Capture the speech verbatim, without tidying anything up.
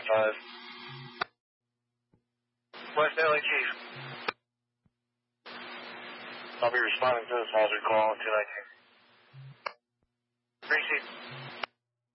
five. West L A Chief. I'll be responding to this hazard call on two nineteen. Receive.